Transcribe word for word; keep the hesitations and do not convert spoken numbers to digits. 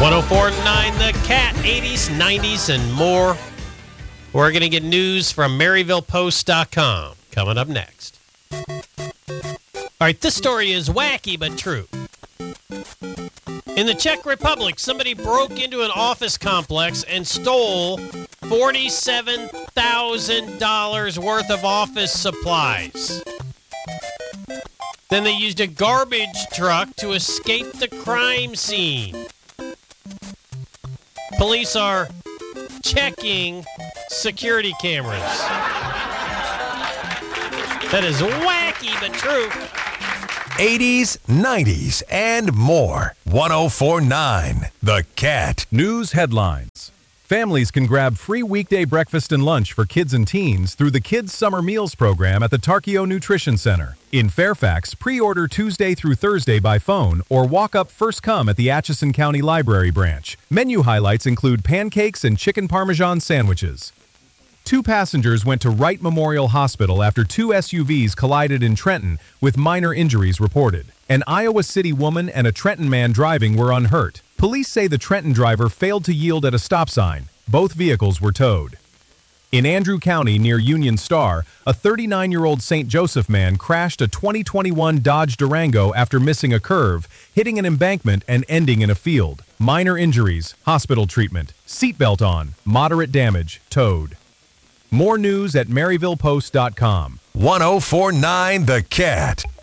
oh four point nine The Cat, eighties, nineties, and more. We're going to get news from Maryville Post dot com coming up next. All right, this story is wacky but true. In the Czech Republic, somebody broke into an office complex and stole forty-seven thousand dollars worth of office supplies. Then they used a garbage truck to escape the crime scene. Police are checking security cameras. That is wacky but true. eighties, nineties, and more. one oh four point nine The Cat. News headlines. Families can grab free weekday breakfast and lunch for kids and teens through the Kids Summer Meals program at the Tarkio Nutrition Center. In Fairfax, pre-order Tuesday through Thursday by phone or walk up first come at the Atchison County Library branch. Menu highlights include pancakes and chicken parmesan sandwiches. Two passengers went to Wright Memorial Hospital after two S U Vs collided in Trenton with minor injuries reported. An Iowa City woman and a Trenton man driving were unhurt. Police say the Trenton driver failed to yield at a stop sign. Both vehicles were towed. In Andrew County near Union Star, a thirty-nine-year-old Saint Joseph man crashed a twenty twenty-one Dodge Durango after missing a curve, hitting an embankment and ending in a field. Minor injuries, hospital treatment, seatbelt on, moderate damage, towed. More news at Maryville Post dot com. one oh four point nine The Cat.